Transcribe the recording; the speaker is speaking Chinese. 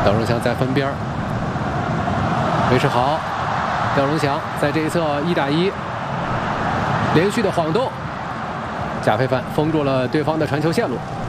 廖荣祥在分边，维持好。廖荣祥在这一侧1打1，连续的晃动，贾非凡封住了对方的传球线路。